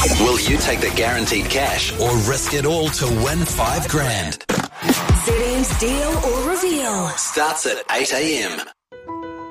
Will you take the guaranteed cash or risk it all to win $5 grand? ZM's Deal or Reveal Starts at 8 a.m.